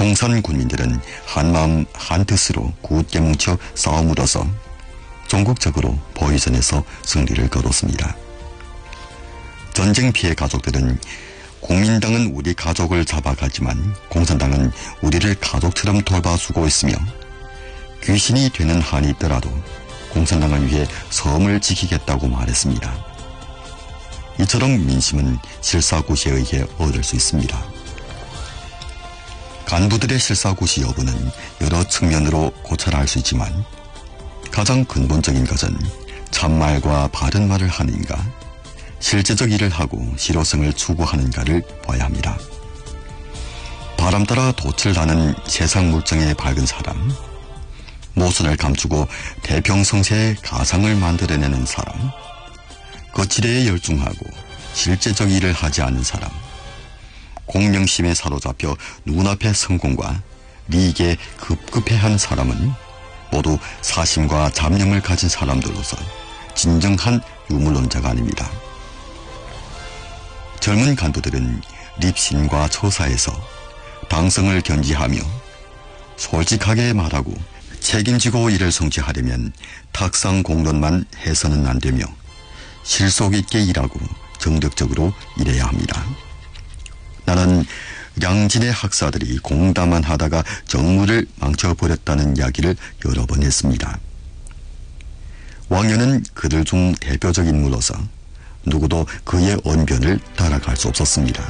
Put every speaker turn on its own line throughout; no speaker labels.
동산 군민들은 한마음 한뜻으로 굳게 뭉쳐 싸움으로써 전국적으로 보위전에서 승리를 거뒀습니다. 전쟁 피해 가족들은 국민당은 우리 가족을 잡아가지만 공산당은 우리를 가족처럼 돌봐주고 있으며 귀신이 되는 한이 있더라도 공산당을 위해 섬을 지키겠다고 말했습니다. 이처럼 민심은 실사구시에 의해 얻을 수 있습니다. 간부들의 실사구시 여부는 여러 측면으로 고찰할 수 있지만 가장 근본적인 것은 참말과 바른 말을 하는가, 실제적 일을 하고 실효성을 추구하는가를 봐야 합니다. 바람 따라 돛을 다는 세상 물정에 밝은 사람, 모순을 감추고 태평성세의 가상을 만들어내는 사람, 거칠에 열중하고 실제적 일을 하지 않는 사람, 공명심에 사로잡혀 눈앞의 성공과利益에 급급해한 사람은 모두 사심과 잡념을 가진 사람들로서 진정한 유물론자가 아닙니다. 젊은 간부들은 립신과 처사에서 당성을 견지하며 솔직하게 말하고 책임지고 일을 성취하려면 탁상공론만 해서는 안 되며 실속 있게 일하고 정덕적으로 일해야 합니다. 나는 양진의 학사들이 공담만 하다가 정무를 망쳐버렸다는 이야기를 여러 번 했습니다. 왕년은 그들 중 대표적 인물로서 누구도 그의 언변을 따라갈 수 없었습니다.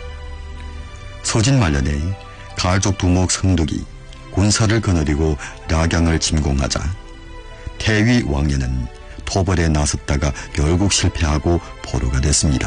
서진 말년에 가족 두목 성덕이 군사를 거느리고 락양을 침공하자 태위 왕년은 토벌에 나섰다가 결국 실패하고 포로가 됐습니다.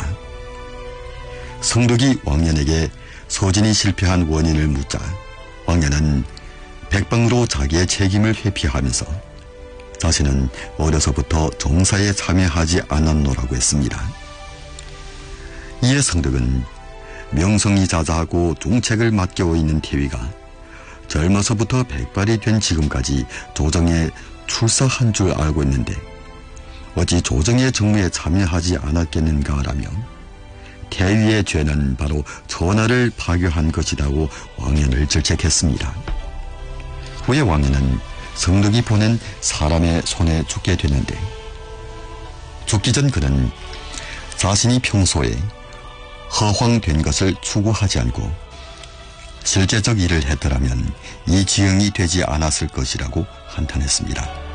성덕이 왕년에게 서진이 실패한 원인을 묻자 왕년은 백방으로 자기의 책임을 회피하면서 자신은 어려서부터 정사에 참여하지 않았노라고 했습니다. 이에 성덕은 명성이 자자하고 중책을 맡겨 있는 태위가 젊어서부터 백발이 된 지금까지 조정에 출석한 줄 알고 있는데 어찌 조정의 정무에 참여하지 않았겠는가라며 태위의 죄는 바로 전하를 파괴한 것이라고 왕년을 질책했습니다. 후에 왕년은 성덕이 보낸 사람의 손에 죽게 되는데 죽기 전 그는 자신이 평소에 허황된 것을 추구하지 않고 실제적 일을 했더라면 이 지형이 되지 않았을 것이라고 한탄했습니다.